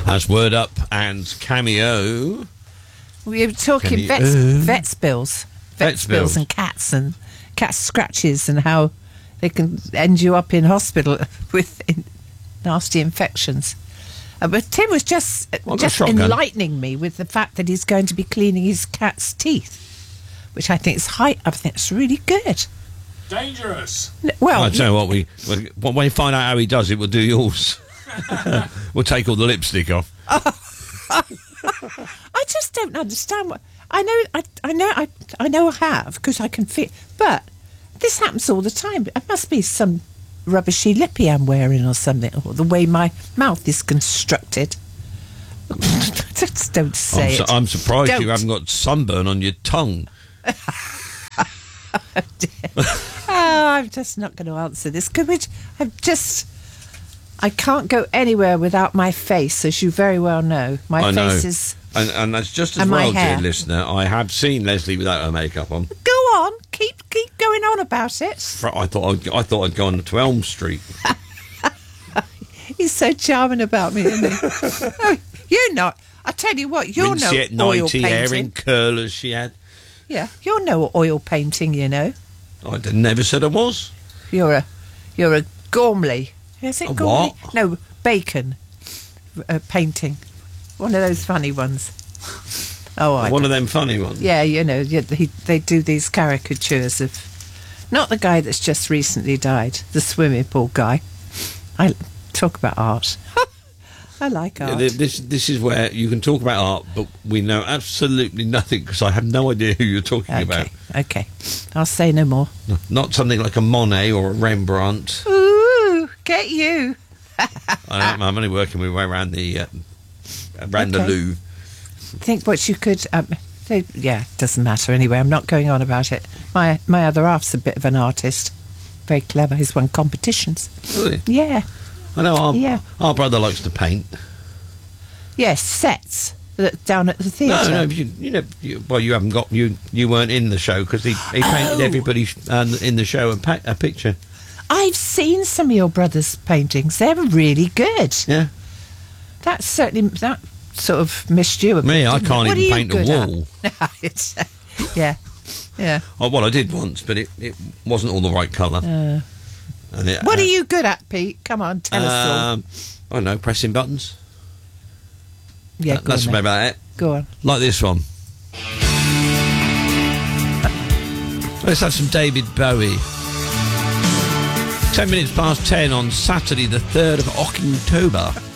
That's Word Up and Cameo. We were talking vets bills and cats scratches and how they can end you up in hospital with nasty infections. But Tim was just enlightening me with the fact that he's going to be cleaning his cat's teeth, which I think it's really good. Dangerous. Well, I tell you what, when we find out how he does it, we'll do yours. We'll take all the lipstick off. I just don't understand what I know I have because I can fit, but this happens all the time. It must be some rubbishy lippy I'm wearing or something, or the way my mouth is constructed. Just don't say it. I'm surprised you haven't got sunburn on your tongue. I'm just not going to answer this. I can't go anywhere without my face, as you very well know. My face is... And that's just as well, dear listener. I have seen Leslie without her makeup on. Go on. Keep going on about it. I thought I'd go on to Elm Street. He's so charming about me, isn't he? Oh, you're not. I tell you what, you're no oil 90 painting. hair in curlers she had. Yeah, you're no oil painting, you know. I never said I was. You're a Gormley. Is it Gormley? What? No, Bacon painting. One of those funny ones. One of them funny ones. Yeah, you know, they do these caricatures of, not the guy that's just recently died, the swimming pool guy. I talk about art. I like art. This is where you can talk about art, but we know absolutely nothing because I have no idea who you're talking about. Okay, I'll say no more. Not something like a Monet or a Rembrandt. Ooh, get you. I'm only working my way around the Louvre. Think what you could... it doesn't matter anyway. I'm not going on about it. My other half's a bit of an artist. Very clever. He's won competitions. Really? Yeah. I know our brother likes to paint. Yes, sets down at the theatre. No, you haven't got... You weren't in the show because he painted everybody in the show a picture. I've seen some of your brother's paintings. They're really good. Yeah. That sort of missed you a bit. Me, I can't even paint a wall. Yeah. Well, I did once, but it wasn't all the right colour. What are you good at, Pete? Come on, tell us all. I don't know, pressing buttons. Yeah, that's about it. Go on. Like this one. Let's have some David Bowie. 10 minutes past 10 on Saturday, the 3rd of October.